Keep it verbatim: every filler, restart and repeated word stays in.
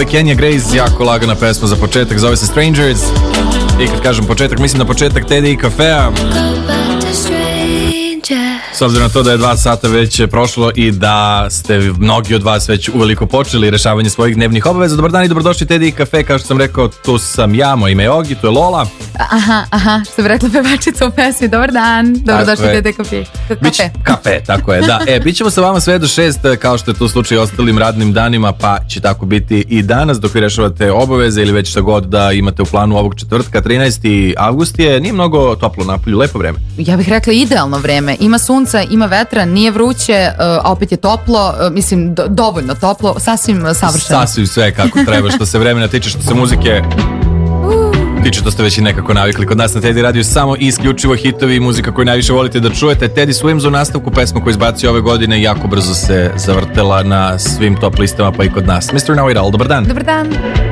je Kenya Grace, jako lagana pesma za početak, zove se Strangers. I kad kažem početak, mislim na početak Teddy i kafea. S obzirom na to da je dva sata već prošlo i da ste mnogi od vas već uveliko počeli rešavanje svojih dnevnih obaveza. Dobar dan i dobrodošli Teddy i kafe, kao što sam rekao, tu sam ja, moje ime je Ogi, tu je Lola. Aha, aha, što bi rekla pevačica u pesmi, dobar dan, dobrodošli Teddy i kafe. Kafe. Kafe, tako je, da. E, bit ćemo sa vama sve do šest, kao što je to slučaj ostalim radnim danima, pa će tako biti i danas dok vi rešavate obaveze ili već šta god da imate u planu ovog četvrtka, trinaesti avgust je, nije mnogo toplo napolju, lepo vreme. Ja bih rekla idealno vreme, ima sunca, ima vetra, nije vruće, a opet je toplo, mislim do, dovoljno toplo, sasvim savršeno. Sasvim sve kako treba, što se vremena tiče, što se muzike tiče, to ste već i nekako navikli. Kod nas na Teddy Radio samo i isključivo hitovi i muzika koju najviše volite da čujete. Teddy Swims u nastavku, pesma koju izbacio ove godine, jako brzo se zavrtela na svim top listama pa i kod nas. mister Know It All, dobar dan. Dobar dan.